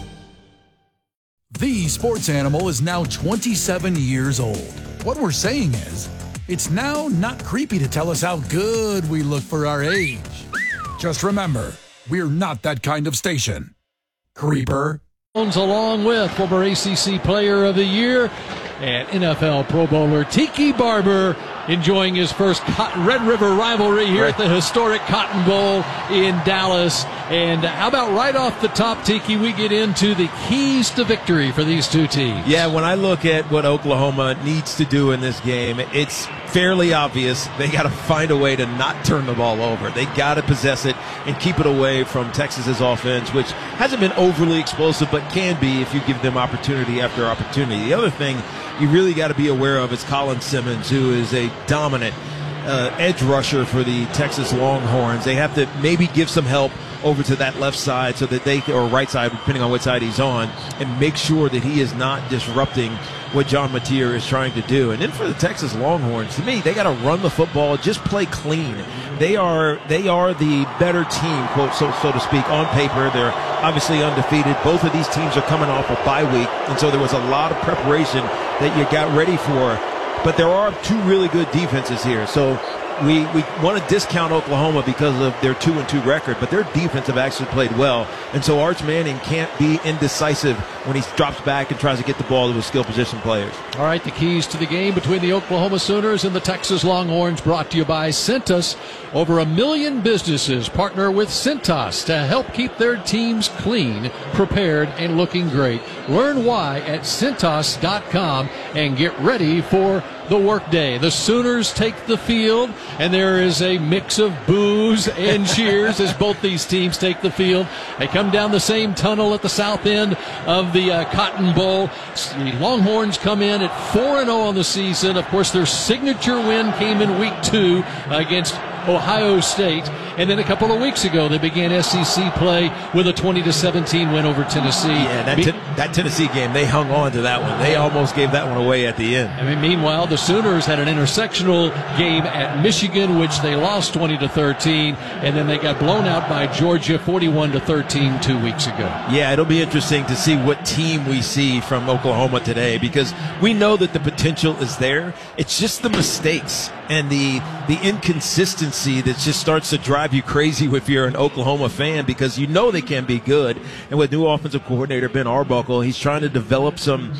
The sports animal is now 27 years old. What we're saying is, it's now not creepy to tell us how good we look for our age. Just remember, we're not that kind of station. Creeper.
Along with former ACC Player of the Year and NFL Pro Bowler Tiki Barber, enjoying his first Red River rivalry here at the historic Cotton Bowl in Dallas. And how about right off the top, Tiki, we get into the keys to victory for these two teams.
Yeah, when I look at what Oklahoma needs to do in this game, it's fairly obvious. They got to find a way to not turn the ball over. They got to possess it and keep it away from Texas's offense, which hasn't been overly explosive, but can be if you give them opportunity after opportunity. The other thing you really got to be aware of is Colin Simmons, who is a dominant edge rusher for the Texas Longhorns. They have to maybe give some help over to that left side so that they, or right side, depending on which side he's on, and make sure that he is not disrupting what John Mateer is trying to do. And then for the Texas Longhorns, to me, they got to run the football, just play clean. They are the better team, quote, so to speak, on paper. They're obviously undefeated. Both of these teams are coming off a bye week, and so there was a lot of preparation that you got ready for. But there are two really good defenses here. So we want to discount Oklahoma because of their 2-2 record, but their defense have actually played well. And so Arch Manning can't be indecisive when he drops back and tries to get the ball to his skill position players.
All right, the keys to the game between the Oklahoma Sooners and the Texas Longhorns, brought to you by Cintas. Over 1 million businesses partner with Cintas to help keep their teams clean, prepared, and looking great. Learn why at Cintas.com and get ready for the workday. The Sooners take the field, and there is a mix of boos and cheers as both these teams take the field. They come down the same tunnel at the south end of the Cotton Bowl. The Longhorns come in at 4-0 on the season. Of course, their signature win came in week 2 against Ohio State, and then a couple of weeks ago they began SEC play with a 20-17 win over Tennessee.
Yeah, that Tennessee game, they hung on to that one. They almost gave that one away at the end.
I mean, meanwhile, the Sooners had an intersectional game at Michigan, which they lost 20-13, and then they got blown out by Georgia 41-13 2 weeks ago.
Yeah, it'll be interesting to see what team we see from Oklahoma today, because we know that the potential is there. It's just the mistakes and the inconsistency that just starts to drive you crazy if you're an Oklahoma fan, because you know they can be good. And with new offensive coordinator Ben Arbuckle, he's trying to develop some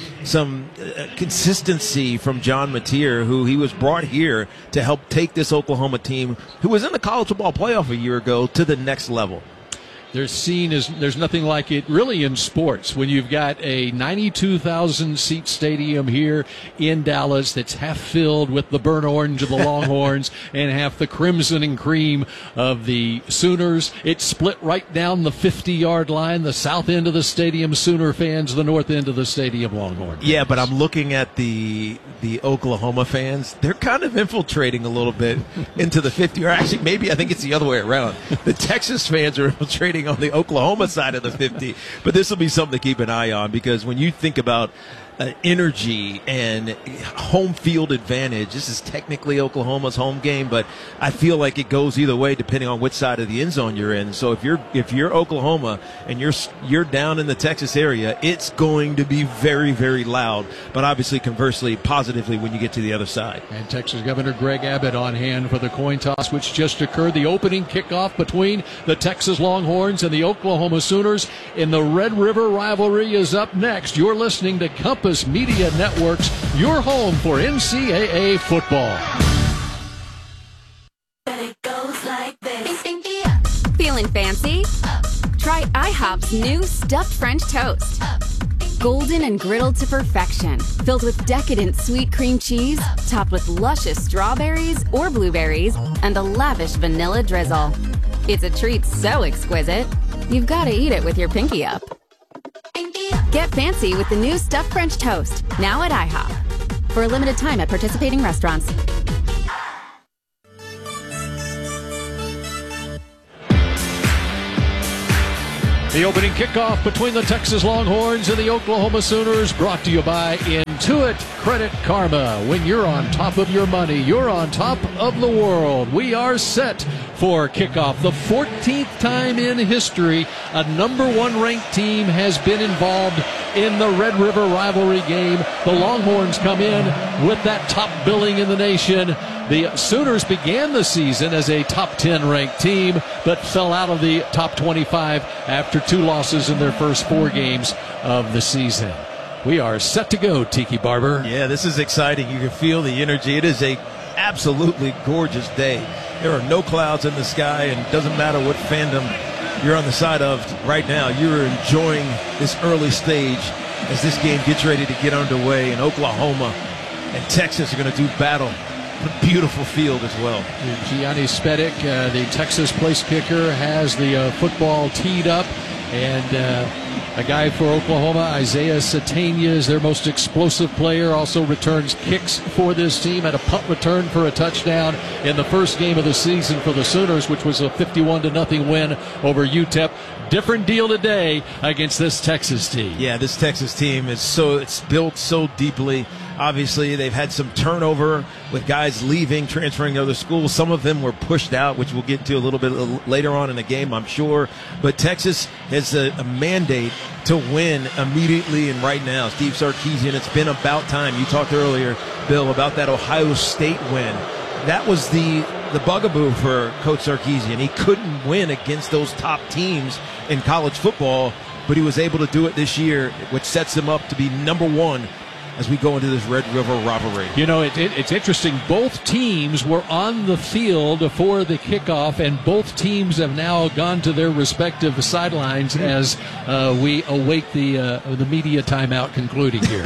consistency from John Mateer, who he was brought here to help take this Oklahoma team, who was in the college football playoff a year ago, to the next level.
There's nothing like it really in sports when you've got a 92,000 seat stadium here in Dallas that's half filled with the burnt orange of the Longhorns and half the crimson and cream of the Sooners. It's split right down the 50-yard line, the south end of the stadium Sooner fans, the north end of the stadium Longhorns.
Yeah, but I'm looking at the Oklahoma fans. They're kind of infiltrating a little bit into the 50, or actually maybe I think it's the other way around. The Texas fans are infiltrating on the Oklahoma side of the 50, but this will be something to keep an eye on, because when you think about energy and home field advantage. This is technically Oklahoma's home game, but I feel like it goes either way depending on which side of the end zone you're in. So if you're Oklahoma and you're down in the Texas area, it's going to be very, very loud, but obviously conversely positively when you get to the other side.
And Texas Governor Greg Abbott on hand for the coin toss, which just occurred. The opening kickoff between the Texas Longhorns and the Oklahoma Sooners in the Red River rivalry is up next. You're listening to Compass Media Networks, your home for NCAA football.
Feeling fancy? Try IHOP's new stuffed French toast. Golden and griddled to perfection, filled with decadent sweet cream cheese, topped with luscious strawberries or blueberries, and a lavish vanilla drizzle. It's a treat so exquisite, you've got to eat it with your pinky up. Get fancy with the new stuffed French toast, now at IHOP. For a limited time at participating restaurants.
The opening kickoff between the Texas Longhorns and the Oklahoma Sooners, brought to you by Intuit Credit Karma. When you're on top of your money, you're on top of the world. We are set for kickoff. The 14th time in history a number 1 ranked team has been involved in the Red River rivalry game. The Longhorns come in with that top billing in the nation. The Sooners began the season as a top 10 ranked team, but fell out of the top 25 after 2 losses in their first 4 games of the season. We are set to go, Tiki Barber.
Yeah, this is exciting. You can feel the energy. It is a absolutely gorgeous day. There are no clouds in the sky, and it doesn't matter what fandom you're on the side of right now. You're enjoying this early stage as this game gets ready to get underway, and Oklahoma and Texas are going to do battle. A beautiful field as well.
Gianni Spedic, the Texas place kicker, has the football teed up, and a guy for Oklahoma, Isaiah Satania, is their most explosive player, also returns kicks for this team, had a punt return for a touchdown in the first game of the season for the Sooners, which was a 51-0 win over UTEP. Different deal today against this Texas team.
Yeah, this Texas team it's built so deeply. Obviously, they've had some turnover with guys leaving, transferring to other schools. Some of them were pushed out, which we'll get to a little bit later on in the game, I'm sure. But Texas has a mandate to win immediately and right now. Steve Sarkisian, it's been about time. You talked earlier, Bill, about that Ohio State win. That was the bugaboo for Coach Sarkisian. He couldn't win against those top teams in college football, but he was able to do it this year, which sets him up to be number 1 as we go into this Red River rivalry.
You know, it's interesting. Both teams were on the field for the kickoff, and both teams have now gone to their respective sidelines as we await the media timeout concluding here.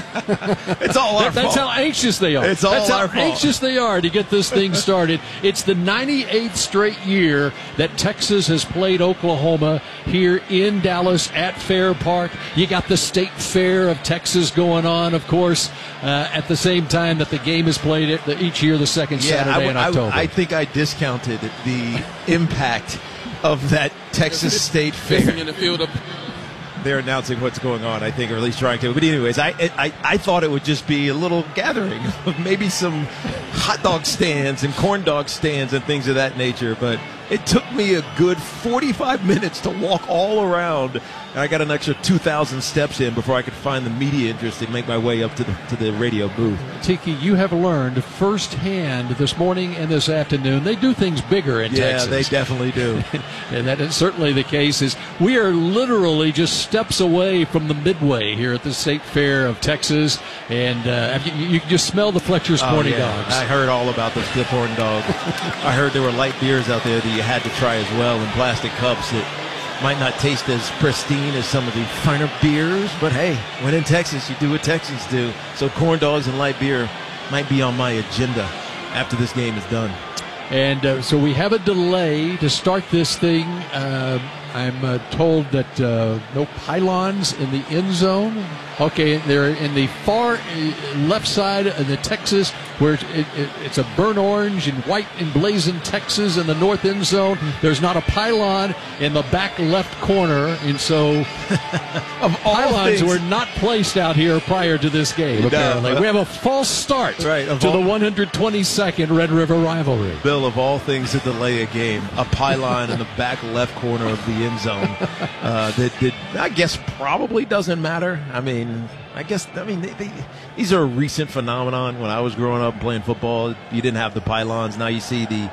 It's all our fault.
That's how anxious they are.
It's all
That's
our
how
fault.
anxious they are to get this thing started. It's the 98th straight year that Texas has played Oklahoma here in Dallas at Fair Park. You got the State Fair of Texas going on, of course, at the same time that the game is played each year the second Saturday in October.
I think I discounted the impact of that Texas State Fair.
In the field of
They're announcing what's going on, I think, or at least trying to. But anyways, I thought it would just be a little gathering of maybe some hot dog stands and corn dog stands and things of that nature. But it took me a good 45 minutes to walk all around. And I got an extra 2,000 steps in before I could find the media interest and make my way up to the radio booth.
Tiki, you have learned firsthand this morning and this afternoon, they do things bigger in Texas.
Yeah, they definitely do.
And that is certainly the case. We are literally just steps away from the Midway here at the State Fair of Texas. And you can just smell the Fletcher's corny dogs.
I heard all about the corn dog. I heard there were light beers out there that you had to try as well in plastic cups that might not taste as pristine as some of the finer beers, but hey, when in Texas, you do what Texans do. So corn dogs and light beer might be on my agenda after this game is done.
And so we have a delay to start this thing. I'm told that no pylons in the end zone. Okay, they're in the far left side of the Texas, where it's a burnt orange and white emblazoned Texas in the north end zone. There's not a pylon in the back left corner, and so pylons were not placed out here prior to this game, apparently. We have a false start to the 122nd Red River rivalry.
Bill, of all things to delay a game, a pylon in the back left corner of the end zone that I guess probably doesn't matter. These are a recent phenomenon. When I was growing up playing football, you didn't have the pylons. Now you see the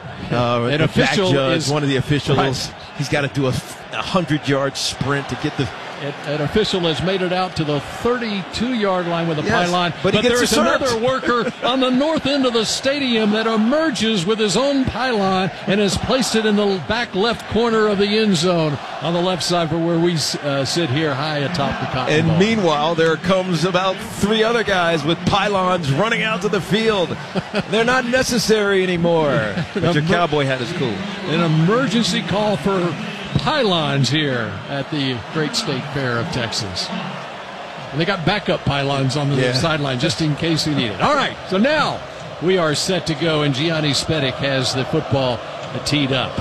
an official
judge,
is
one of the officials.
Right.
He's got to do a 100-yard sprint to get the.
An official has made it out to the 32-yard line with a pylon,
but
there's another worker on the north end of the stadium that emerges with his own pylon and has placed it in the back left corner of the end zone on the left side for where we sit here high atop the Cotton
And
Bowl.
meanwhile, there comes about 3 other guys with pylons running out to the field. They're not necessary anymore. But your cowboy hat is cool.
An emergency call for pylons here at the Great State Fair of Texas. And they got backup pylons on the sideline just in case we need it. All right, so now we are set to go, and Gianni Spedic has the football teed up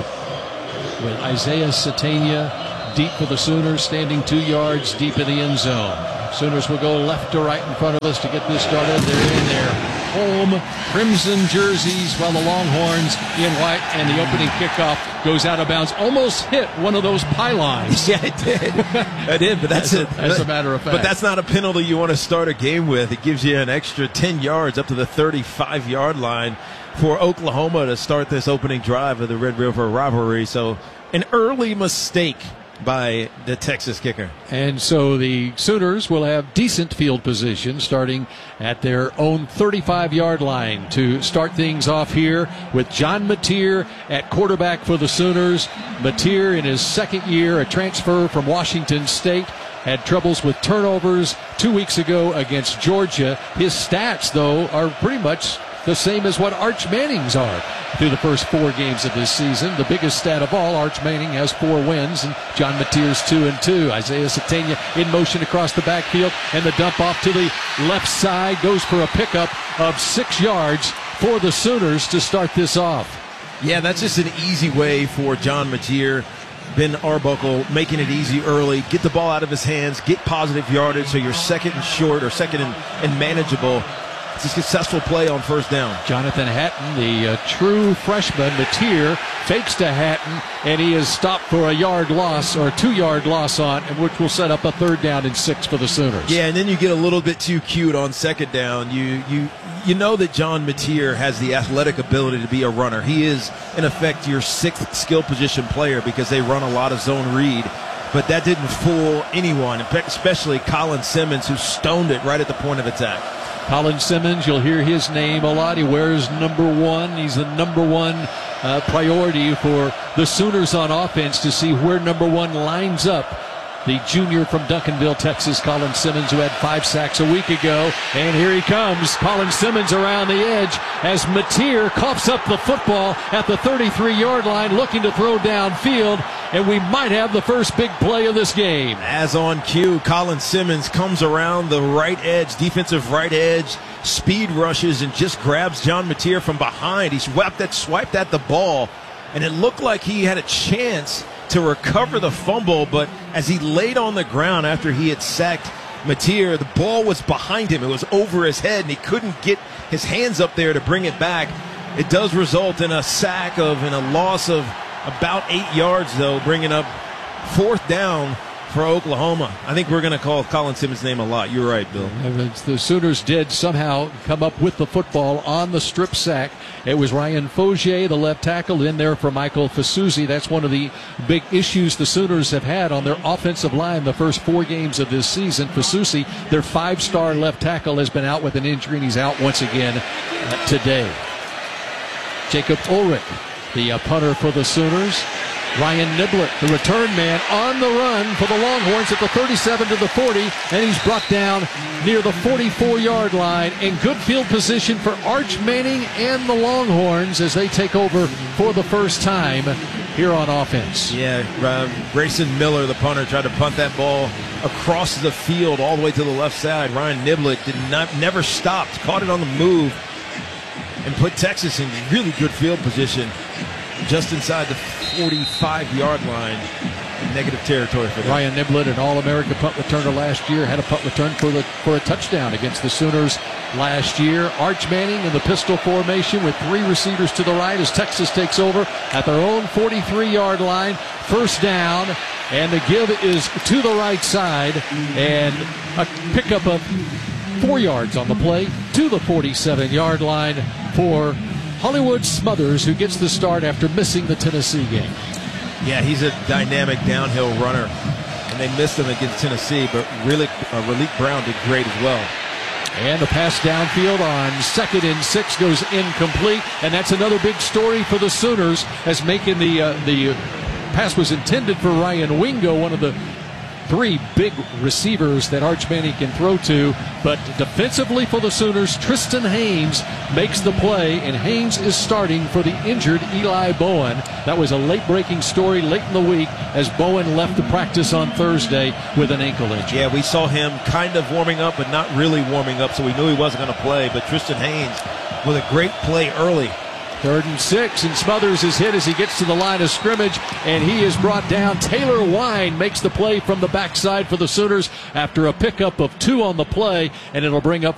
with Isaiah Satania deep for the Sooners, standing 2 yards deep in the end zone. Sooners will go left to right in front of us to get this started. They're in their home crimson jerseys, while the Longhorns in white, and the opening kickoff goes out of bounds. Almost hit one of those pylons.
Yeah, it did. It did, but that's
as a matter of fact.
But that's not a penalty you want to start a game with. It gives you an extra 10 yards up to the 35-yard line for Oklahoma to start this opening drive of the Red River rivalry. So an early mistake by the Texas kicker.
And so the Sooners will have decent field position starting at their own 35-yard line to start things off here with John Mateer at quarterback for the Sooners. Mateer, in his second year, a transfer from Washington State, had troubles with turnovers 2 weeks ago against Georgia. His stats, though, are pretty much the same as what Arch Manning's are through the first 4 games of this season. The biggest stat of all, Arch Manning has 4 wins, and John Mateer's 2-2. Isaiah Satania in motion across the backfield, and the dump off to the left side goes for a pickup of 6 yards for the Sooners to start this off.
Yeah, that's just an easy way for John Mateer. Ben Arbuckle making it easy early, get the ball out of his hands, get positive yardage, so you're second and short or second and manageable. It's a successful play on first down.
Jonathan Hatton, the true freshman, Mateer, fakes to Hatton, and he is stopped for a yard loss or 2-yard loss on, which will set up a 3rd down and 6 for the Sooners.
Yeah, and then you get a little bit too cute on second down. You know that John Mateer has the athletic ability to be a runner. He is, in effect, your 6th skill position player because they run a lot of zone read. But that didn't fool anyone, especially Colin Simmons, who stoned it right at the point of attack.
Colin Simmons, you'll hear his name a lot. He wears number 1. He's the number 1 priority for the Sooners on offense to see where number 1 lines up. The junior from Duncanville, Texas, Colin Simmons, who had 5 sacks a week ago. And here he comes, Colin Simmons around the edge as Mateer coughs up the football at the 33-yard line, looking to throw downfield. And we might have the first big play of this game.
As on cue, Colin Simmons comes around the right edge, defensive right edge, speed rushes, and just grabs John Mateer from behind. He swiped at the ball, and it looked like he had a chance to recover the fumble, but as he laid on the ground after he had sacked Mateer, the ball was behind him. It was over his head, and he couldn't get his hands up there to bring it back. It does result in a sack and a loss of about 8 yards, though, bringing up 4th down for Oklahoma. I think we're going to call Colin Simmons' name a lot. You're right, Bill.
The Sooners did somehow come up with the football on the strip sack. It was Ryan Fogier, the left tackle, in there for Michael Fasuzi. That's one of the big issues the Sooners have had on their offensive line the first 4 games of this season. Fasuzi, their 5-star left tackle, has been out with an injury, and he's out once again today. Jacob Ulrich, the punter for the Sooners. Ryan Niblett, the return man, on the run for the Longhorns at the 37 to the 40, and he's brought down near the 44-yard line in good field position for Arch Manning and the Longhorns as they take over for the first time here on offense.
Yeah, Grayson Miller, the punter, tried to punt that ball across the field all the way to the left side. Ryan Niblett never stopped, caught it on the move, and put Texas in really good field position just inside the 45-yard line. Negative territory for them.
Ryan Niblett, an All-America punt returner last year, had a punt return for a touchdown against the Sooners last year. Arch Manning in the pistol formation with 3 receivers to the right as Texas takes over at their own 43-yard line. First down, and the give is to the right side, and a pickup of 4 yards on the play to the 47-yard line for Hollywood Smothers, who gets the start after missing the Tennessee game.
Yeah, he's a dynamic downhill runner, and they missed him against Tennessee, but really, Raleek Brown did great as well.
And the pass downfield on 2nd and 6 goes incomplete, and that's another big story for the Sooners, as making the pass was intended for Ryan Wingo, one of the 3 big receivers that Arch Manning can throw to. But defensively for the Sooners, Tristan Haynes makes the play, and Haynes is starting for the injured Eli Bowen. That was a late-breaking story late in the week as Bowen left the practice on Thursday with an ankle injury.
Yeah, we saw him kind of warming up, but not really warming up, so we knew he wasn't going to play. But Tristan Haynes with a great play early.
3rd and 6, and Smothers is hit as he gets to the line of scrimmage, and he is brought down. Taylor Wine makes the play from the backside for the Sooners after a pickup of 2 on the play, and it'll bring up